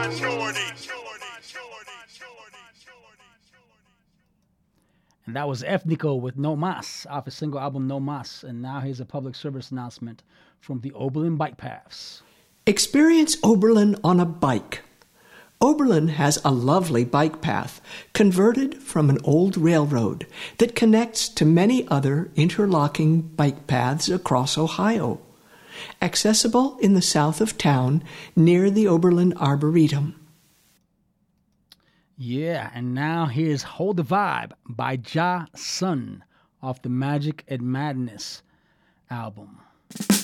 And that was Ethnico with No Mas off his single album No Mas. And now here's a public service announcement from the Oberlin Bike Paths. Experience Oberlin on a bike. Oberlin has a lovely bike path converted from an old railroad that connects to many other interlocking bike paths across Ohio. Accessible in the south of town near the Oberlin Arboretum. Yeah, and now here's Hold the Vibe by Ja Sun off the Magic and Madness album.